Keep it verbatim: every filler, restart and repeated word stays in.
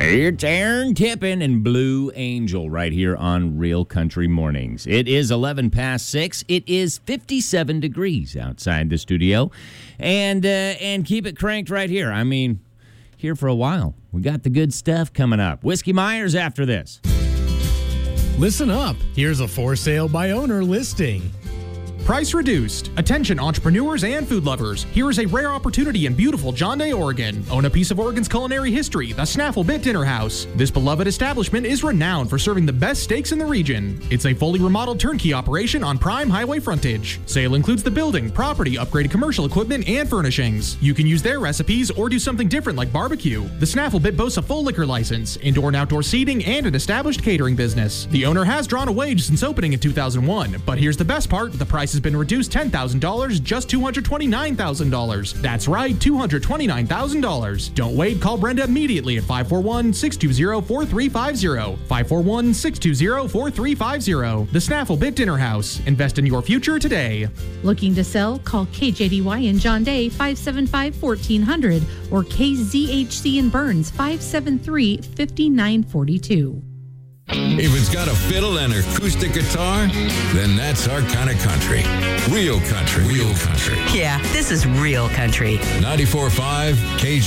It's Aaron Tippin and Blue Angel right here on Real Country Mornings. It is eleven past six. It is fifty-seven degrees outside the studio. And, uh, and keep it cranked right here. I mean, here for a while. We got the good stuff coming up. Whiskey Myers after this. Listen up. Here's a for sale by owner listing. Price reduced. Attention entrepreneurs and food lovers. Here is a rare opportunity in beautiful John Day, Oregon. Own a piece of Oregon's culinary history, the Snaffle Bit Dinner House. This beloved establishment is renowned for serving the best steaks in the region. It's a fully remodeled turnkey operation on prime highway frontage. Sale includes the building, property, upgraded commercial equipment, and furnishings. You can use their recipes or do something different like barbecue. The Snaffle Bit boasts a full liquor license, indoor and outdoor seating, and an established catering business. The owner has drawn a wage since opening in two thousand one, but here's the best part, the price has been reduced ten thousand dollars, just two hundred twenty-nine thousand dollars. That's right, two hundred twenty-nine thousand dollars. Don't wait, call Brenda immediately at five four one, six two zero, four three five zero. five four one, six two zero, four three five zero. The Snaffle Bit Dinner House. Invest in your future today. Looking to sell? Call K J D Y in John Day, five seven five, one four zero zero, or K Z H C in Burns, five seven three, five nine four two. If it's got a fiddle and acoustic guitar, then that's our kind of country. Real country. Real country. Yeah, this is real country. ninety-four point five K J.